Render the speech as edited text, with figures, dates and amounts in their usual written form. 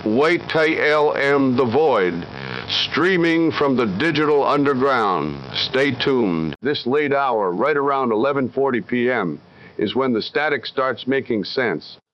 WayTLM The Void, streaming from the digital underground. Stay tuned. This late hour, right around 11:40 p.m., is when the static starts making sense.